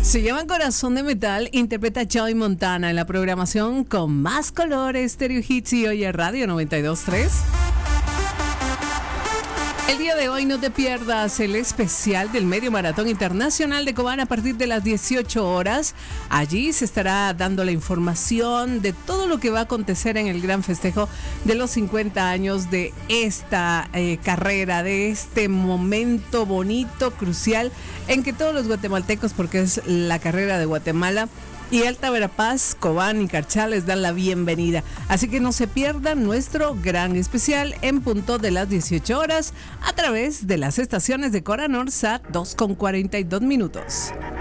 Se llama Corazón de Metal, interpreta Joey Montana en la programación con más colores, Stereo Hits y Oye Radio 92.3. El día de hoy no te pierdas el especial del Medio Maratón Internacional de Cobán a partir de las 18 horas. Allí se estará dando la información de todo lo que va a acontecer en el gran festejo de los 50 años de esta carrera, de este momento bonito, crucial, en que todos los guatemaltecos, porque es la carrera de Guatemala, y Alta Verapaz, Cobán y Carchal les dan la bienvenida. Así que no se pierdan nuestro gran especial en punto de las 18 horas a través de las estaciones de Cora North Sat 2 con 42 minutos.